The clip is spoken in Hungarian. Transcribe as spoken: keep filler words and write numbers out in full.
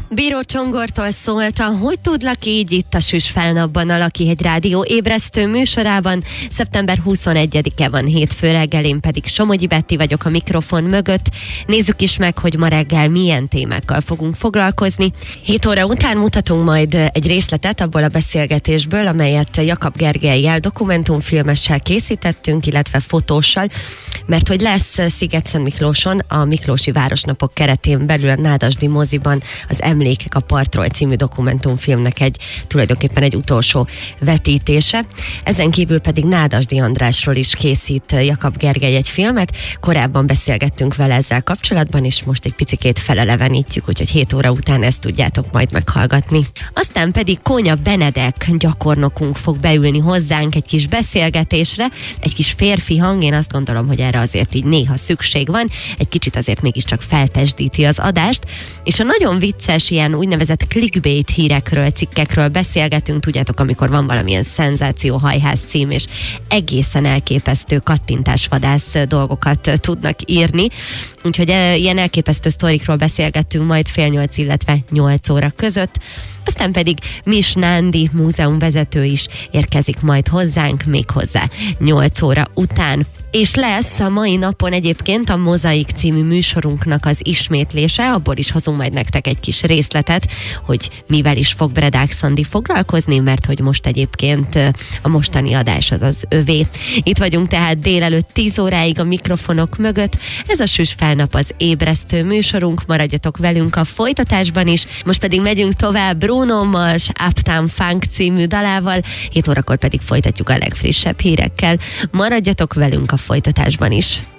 Bíró Csongortól szólt a Hogy tudlak így itt a Süss Felnapban a Lakihegy Rádió ébresztő műsorában. szeptember huszonegyedike van, hétfő reggel, én pedig Somogyi Betti vagyok a mikrofon mögött. Nézzük is meg, hogy ma reggel milyen témákkal fogunk foglalkozni. hét óra után mutatunk majd egy részletet abból a beszélgetésből, amelyet Jakab Gergellyel, dokumentumfilmessel készítettünk, illetve fotóssal, mert hogy lesz Szigetszentmiklóson a Miklósi Városnapok keretén belül a Nádasdy moziban az Emlékek a partról című dokumentumfilmnek egy tulajdonképpen egy utolsó vetítése. Ezen kívül pedig Nádasdy Andrásról is készít Jakab Gergely egy filmet. Korábban beszélgettünk vele ezzel kapcsolatban, és most egy picikét felelevenítjük, úgyhogy hét óra után ezt tudjátok majd meghallgatni. Aztán pedig Kónya Benedek gyakornokunk fog beülni hozzánk egy kis beszélgetésre, egy kis férfi hang, én azt gondolom, hogy erre azért így néha szükség van, egy kicsit azért mégiscsak felpesdíti az adást, és a nagyon vicces ilyen úgynevezett clickbait hírekről, cikkekről beszélgetünk, tudjátok, amikor van valamilyen szenzációhajház cím, és egészen elképesztő kattintásvadász dolgokat tudnak írni, úgyhogy ilyen elképesztő sztorikról beszélgettünk majd fél nyolc, illetve nyolc óra között. Aztán pedig Miss Nándi múzeumvezető is érkezik majd hozzánk, méghozzá nyolc óra után. És lesz a mai napon egyébként a Mozaik című műsorunknak az ismétlése, abból is hozunk majd nektek egy kis részletet, hogy mivel is fog Bredák Szandi foglalkozni, mert hogy most egyébként a mostani adás az az övé. Itt vagyunk tehát délelőtt tíz óráig a mikrofonok mögött. Ez a Süss Felnap az ébresztő műsorunk, maradjatok velünk a folytatásban is. Most pedig megyünk tovább Bruno Mars Uptown Funk című dalával, hét órakor pedig folytatjuk a legfrissebb hírekkel. Maradjatok velünk a folytatásban is.